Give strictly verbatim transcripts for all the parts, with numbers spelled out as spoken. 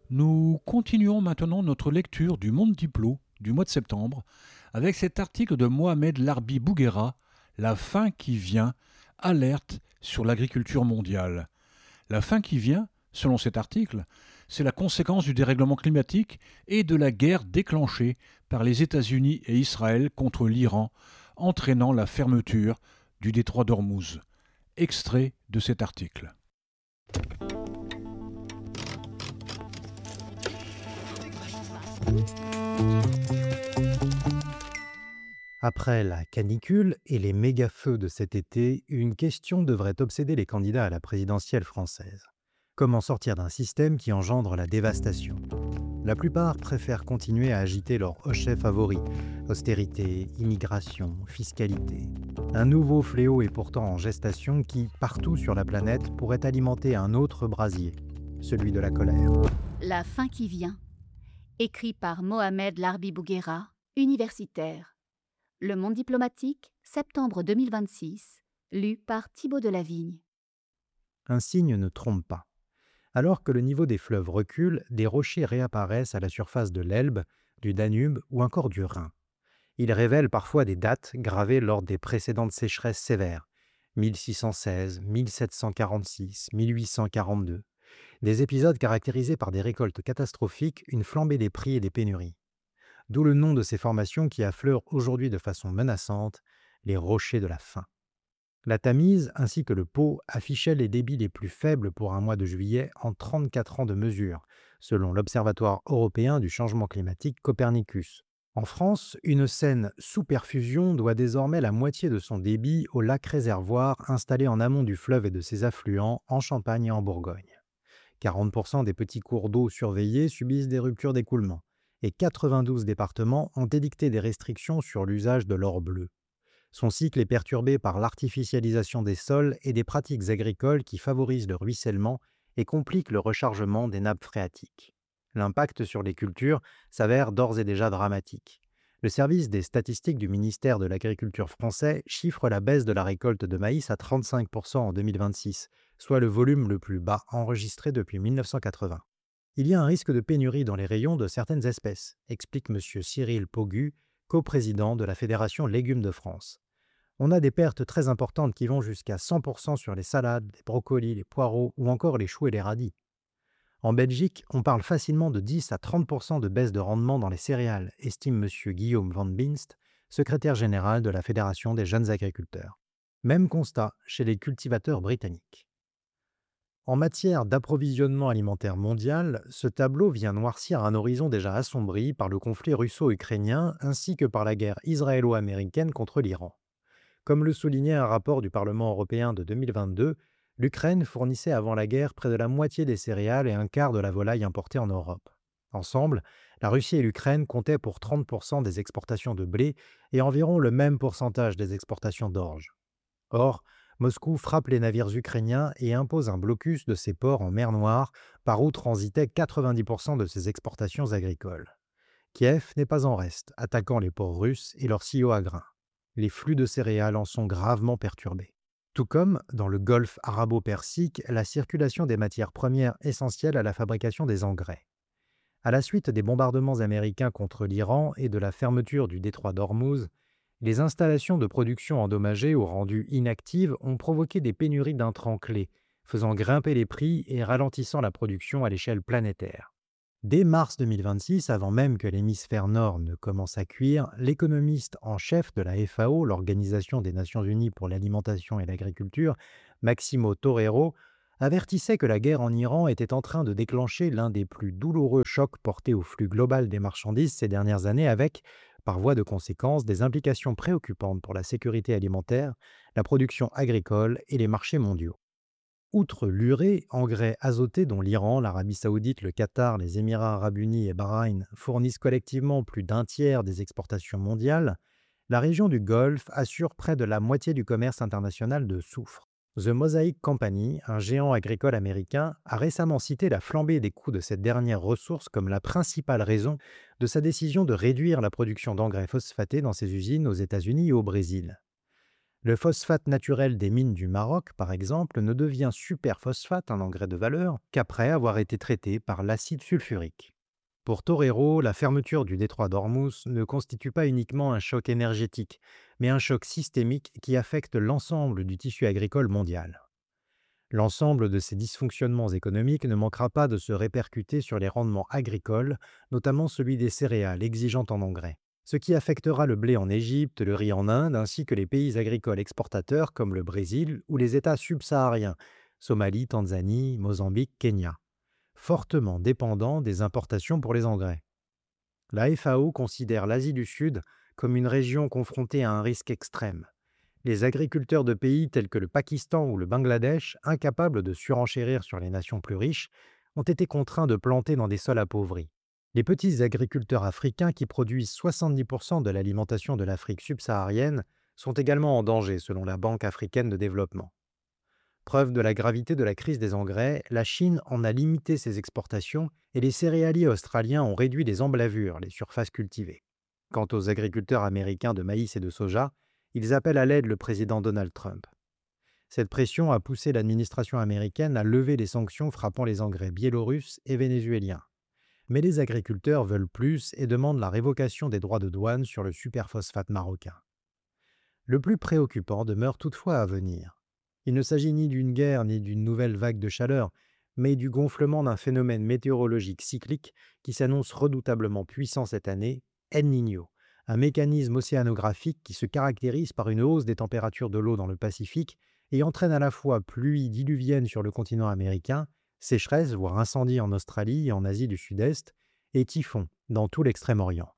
Nous continuons maintenant notre lecture du Monde Diplo du mois de septembre avec cet article de Mohamed Larbi Bouguera, La faim qui vient, alerte sur l'agriculture mondiale. La faim qui vient, selon cet article, c'est la conséquence du dérèglement climatique et de la guerre déclenchée par les États-Unis et Israël contre l'Iran, entraînant la fermeture du détroit d'Ormuz. Extrait de cet article. Après la canicule et les méga-feux de cet été, une question devrait obséder les candidats à la présidentielle française. Comment sortir d'un système qui engendre la dévastation? La plupart préfèrent continuer à agiter leur hochet favori: austérité, immigration, fiscalité. Un nouveau fléau est pourtant en gestation qui, partout sur la planète, pourrait alimenter un autre brasier, celui de la colère. La faim qui vient, écrit par Mohamed Larbi Bouguera, universitaire. Le Monde diplomatique, septembre deux mille vingt-six, lu par Thibaut Delavigne. Un signe ne trompe pas. Alors que le niveau des fleuves recule, des rochers réapparaissent à la surface de l'Elbe, du Danube ou encore du Rhin. Ils révèlent parfois des dates gravées lors des précédentes sécheresses sévères, mille six cent seize, mille sept cent quarante-six, mille huit cent quarante-deux, des épisodes caractérisés par des récoltes catastrophiques, une flambée des prix et des pénuries. D'où le nom de ces formations qui affleurent aujourd'hui de façon menaçante, les rochers de la faim. La Tamise ainsi que le Pô affichaient les débits les plus faibles pour un mois de juillet en trente-quatre ans de mesure, selon l'Observatoire européen du changement climatique Copernicus. En France, une Seine sous perfusion doit désormais la moitié de son débit au lac réservoir installé en amont du fleuve et de ses affluents en Champagne et en Bourgogne. quarante pour cent des petits cours d'eau surveillés subissent des ruptures d'écoulement et quatre-vingt-douze départements ont édicté des restrictions sur l'usage de l'or bleu. Son cycle est perturbé par l'artificialisation des sols et des pratiques agricoles qui favorisent le ruissellement et compliquent le rechargement des nappes phréatiques. L'impact sur les cultures s'avère d'ores et déjà dramatique. Le service des statistiques du ministère de l'Agriculture français chiffre la baisse de la récolte de maïs à trente-cinq pour cent en deux mille vingt-six, soit le volume le plus bas enregistré depuis mille neuf cent quatre-vingts. Il y a un risque de pénurie dans les rayons de certaines espèces, explique M. Cyril Pogu, coprésident de la Fédération Légumes de France. On a des pertes très importantes qui vont jusqu'à cent pour cent sur les salades, les brocolis, les poireaux ou encore les choux et les radis. En Belgique, on parle facilement de dix à trente pour cent de baisse de rendement dans les céréales, estime M. Guillaume Van Binst, secrétaire général de la Fédération des jeunes agriculteurs. Même constat chez les cultivateurs britanniques. En matière d'approvisionnement alimentaire mondial, ce tableau vient noircir un horizon déjà assombri par le conflit russo-ukrainien ainsi que par la guerre israélo-américaine contre l'Iran. Comme le soulignait un rapport du Parlement européen de deux mille vingt-deux, l'Ukraine fournissait avant la guerre près de la moitié des céréales et un quart de la volaille importée en Europe. Ensemble, la Russie et l'Ukraine comptaient pour trente pour cent des exportations de blé et environ le même pourcentage des exportations d'orge. Or, Moscou frappe les navires ukrainiens et impose un blocus de ses ports en mer Noire, par où transitaient quatre-vingt-dix pour cent de ses exportations agricoles. Kiev n'est pas en reste, attaquant les ports russes et leurs silos à grains. Les flux de céréales en sont gravement perturbés. Tout comme, dans le golfe arabo-persique, la circulation des matières premières essentielles à la fabrication des engrais. À la suite des bombardements américains contre l'Iran et de la fermeture du détroit d'Ormuz, les installations de production endommagées ou rendues inactives ont provoqué des pénuries d'intrants clés, faisant grimper les prix et ralentissant la production à l'échelle planétaire. Dès mars deux mille vingt-six, avant même que l'hémisphère nord ne commence à cuire, l'économiste en chef de la F A O, l'Organisation des Nations Unies pour l'alimentation et l'agriculture, Maximo Torero, avertissait que la guerre en Iran était en train de déclencher l'un des plus douloureux chocs portés au flux global des marchandises ces dernières années avec, par voie de conséquence, des implications préoccupantes pour la sécurité alimentaire, la production agricole et les marchés mondiaux. Outre l'urée, engrais azoté dont l'Iran, l'Arabie saoudite, le Qatar, les Émirats arabes unis et Bahreïn fournissent collectivement plus d'un tiers des exportations mondiales, la région du Golfe assure près de la moitié du commerce international de soufre. The Mosaic Company, un géant agricole américain, a récemment cité la flambée des coûts de cette dernière ressource comme la principale raison de sa décision de réduire la production d'engrais phosphatés dans ses usines aux États-Unis et au Brésil. Le phosphate naturel des mines du Maroc, par exemple, ne devient superphosphate, un engrais de valeur, qu'après avoir été traité par l'acide sulfurique. Pour Torero, la fermeture du détroit d'Ormuz ne constitue pas uniquement un choc énergétique, mais un choc systémique qui affecte l'ensemble du tissu agricole mondial. L'ensemble de ces dysfonctionnements économiques ne manquera pas de se répercuter sur les rendements agricoles, notamment celui des céréales exigeantes en engrais, ce qui affectera le blé en Égypte, le riz en Inde, ainsi que les pays agricoles exportateurs comme le Brésil ou les États subsahariens, Somalie, Tanzanie, Mozambique, Kenya, fortement dépendants des importations pour les engrais. La F A O considère l'Asie du Sud comme une région confrontée à un risque extrême. Les agriculteurs de pays tels que le Pakistan ou le Bangladesh, incapables de surenchérir sur les nations plus riches, ont été contraints de planter dans des sols appauvris. Les petits agriculteurs africains qui produisent soixante-dix pour cent de l'alimentation de l'Afrique subsaharienne sont également en danger selon la Banque africaine de développement. Preuve de la gravité de la crise des engrais, la Chine en a limité ses exportations et les céréaliers australiens ont réduit les emblavures, les surfaces cultivées. Quant aux agriculteurs américains de maïs et de soja, ils appellent à l'aide le président Donald Trump. Cette pression a poussé l'administration américaine à lever les sanctions frappant les engrais biélorusses et vénézuéliens. Mais les agriculteurs veulent plus et demandent la révocation des droits de douane sur le superphosphate marocain. Le plus préoccupant demeure toutefois à venir. Il ne s'agit ni d'une guerre ni d'une nouvelle vague de chaleur, mais du gonflement d'un phénomène météorologique cyclique qui s'annonce redoutablement puissant cette année, El Niño, un mécanisme océanographique qui se caractérise par une hausse des températures de l'eau dans le Pacifique et entraîne à la fois pluies diluviennes sur le continent américain, sécheresse, voire incendies en Australie et en Asie du Sud-Est, et typhons dans tout l'Extrême-Orient.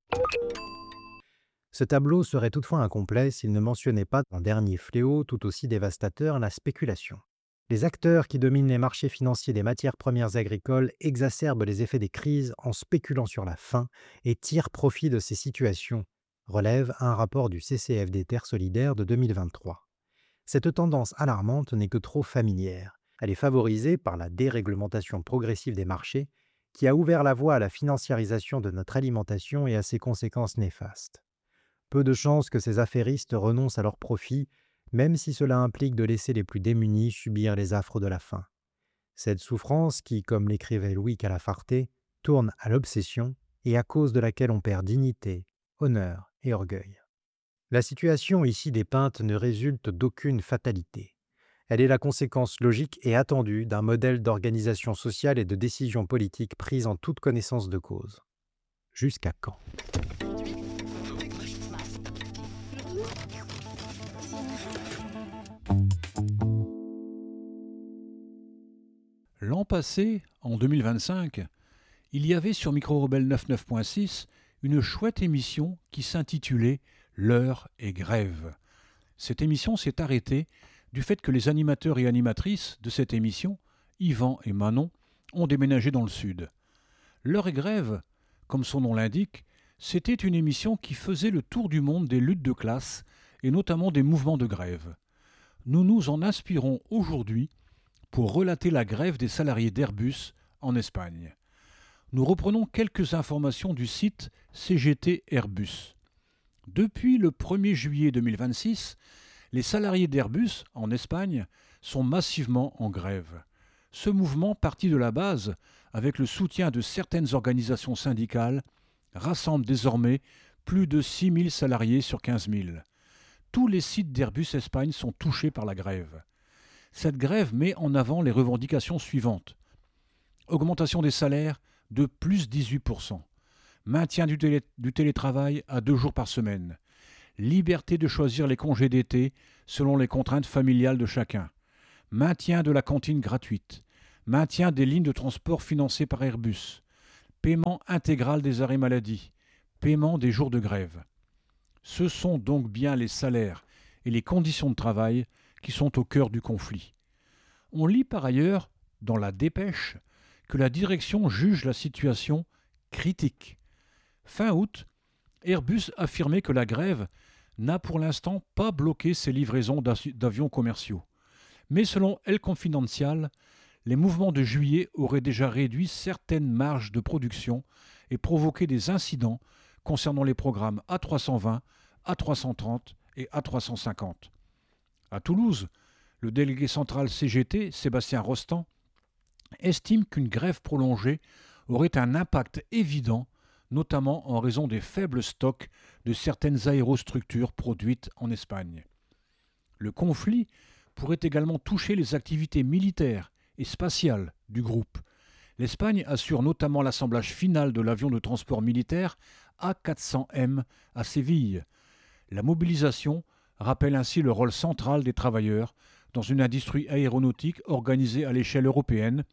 Ce tableau serait toutefois incomplet s'il ne mentionnait pas un dernier fléau tout aussi dévastateur, la spéculation. Les acteurs qui dominent les marchés financiers des matières premières agricoles exacerbent les effets des crises en spéculant sur la faim et tirent profit de ces situations, relève un rapport du C C F D Terre Solidaire de deux mille vingt-trois. Cette tendance alarmante n'est que trop familière. Elle est favorisée par la déréglementation progressive des marchés qui a ouvert la voie à la financiarisation de notre alimentation et à ses conséquences néfastes. Peu de chances que ces affairistes renoncent à leurs profits, même si cela implique de laisser les plus démunis subir les affres de la faim. Cette souffrance qui, comme l'écrivait Louis Calafarte, tourne à l'obsession et à cause de laquelle on perd dignité, honneur et orgueil. La situation ici dépeinte ne résulte d'aucune fatalité. Elle est la conséquence logique et attendue d'un modèle d'organisation sociale et de décision politique prise en toute connaissance de cause. Jusqu'à quand ? L'an passé, en deux mille vingt-cinq, il y avait sur Micro Rebelle quatre-vingt-neuf point six une chouette émission qui s'intitulait « L'heure est grève ». Cette émission s'est arrêtée du fait que les animateurs et animatrices de cette émission, Yvan et Manon, ont déménagé dans le sud. L'heure est grève, comme son nom l'indique, c'était une émission qui faisait le tour du monde des luttes de classe et notamment des mouvements de grève. Nous nous en inspirons aujourd'hui pour relater la grève des salariés d'Airbus en Espagne. Nous reprenons quelques informations du site C G T Airbus. Depuis le premier juillet deux mille vingt-six, les salariés d'Airbus en Espagne sont massivement en grève. Ce mouvement, parti de la base, avec le soutien de certaines organisations syndicales, rassemble désormais plus de six mille salariés sur quinze mille. Tous les sites d'Airbus Espagne sont touchés par la grève. Cette grève met en avant les revendications suivantes. Augmentation des salaires de plus dix-huit pour cent. Maintien du, télé- du télétravail à deux jours par semaine. Liberté de choisir les congés d'été selon les contraintes familiales de chacun. Maintien de la cantine gratuite. Maintien des lignes de transport financées par Airbus. Paiement intégral des arrêts maladie. Paiement des jours de grève. Ce sont donc bien les salaires et les conditions de travail qui sont au cœur du conflit. On lit par ailleurs, dans la dépêche, que la direction juge la situation critique. Fin août, Airbus affirmait que la grève n'a pour l'instant pas bloqué ses livraisons d'avions commerciaux. Mais selon El Confidencial, les mouvements de juillet auraient déjà réduit certaines marges de production et provoqué des incidents concernant les programmes A trois cent vingt, A trois cent trente et A trois cent cinquante. À Toulouse, le délégué central C G T, Sébastien Rostand, estime qu'une grève prolongée aurait un impact évident, notamment en raison des faibles stocks de certaines aérostructures produites en Espagne. Le conflit pourrait également toucher les activités militaires et spatiales du groupe. L'Espagne assure notamment l'assemblage final de l'avion de transport militaire A quatre cents M à Séville. La mobilisation rappelle ainsi le rôle central des travailleurs dans une industrie aéronautique organisée à l'échelle européenne,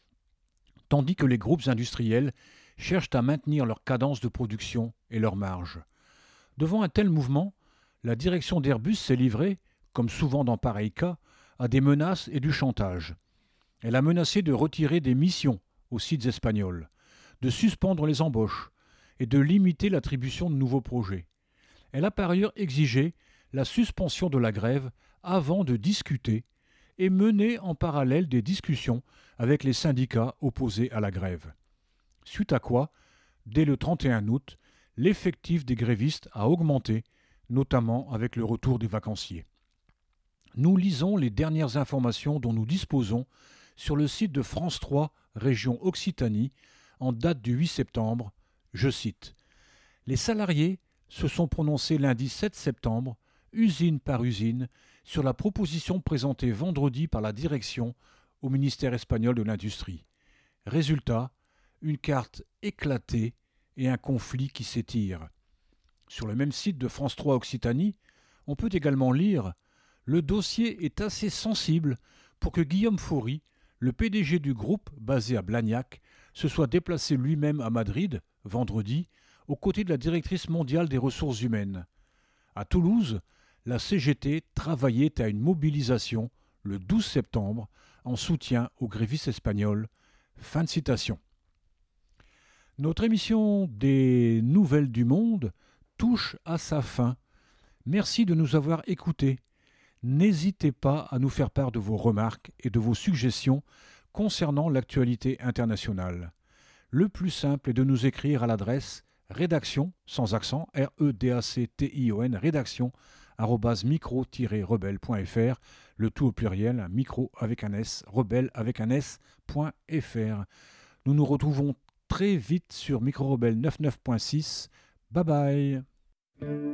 tandis que les groupes industriels cherchent à maintenir leur cadence de production et leurs marges. Devant un tel mouvement, la direction d'Airbus s'est livrée, comme souvent dans pareil cas, à des menaces et du chantage. Elle a menacé de retirer des missions aux sites espagnols, de suspendre les embauches et de limiter l'attribution de nouveaux projets. Elle a par ailleurs exigé la suspension de la grève avant de discuter et mener en parallèle des discussions avec les syndicats opposés à la grève. Suite à quoi, dès le trente et un août, l'effectif des grévistes a augmenté, notamment avec le retour des vacanciers. Nous lisons les dernières informations dont nous disposons sur le site de France trois, région Occitanie, en date du huit septembre. Je cite : « Les salariés se sont prononcés lundi sept septembre, usine par usine, sur la proposition présentée vendredi par la direction au ministère espagnol de l'Industrie. Résultat, une carte éclatée et un conflit qui s'étire. » Sur le même site de France trois Occitanie, on peut également lire « Le dossier est assez sensible pour que Guillaume Faury, le P D G du groupe basé à Blagnac, se soit déplacé lui-même à Madrid, vendredi, aux côtés de la directrice mondiale des ressources humaines. À Toulouse, la C G T travaillait à une mobilisation le douze septembre en soutien aux grévistes espagnols. » Fin de citation. Notre émission des Nouvelles du Monde touche à sa fin. Merci de nous avoir écoutés. N'hésitez pas à nous faire part de vos remarques et de vos suggestions concernant l'actualité internationale. Le plus simple est de nous écrire à l'adresse rédaction, sans accent, R E D A C T I O N, rédaction, arobase micro tiret rebelle point f r, le tout au pluriel, micro avec un S, rebelle avec un S, point F R. Nous nous retrouvons très vite sur Micro Rebelle quatre-vingt-neuf point six. Bye bye.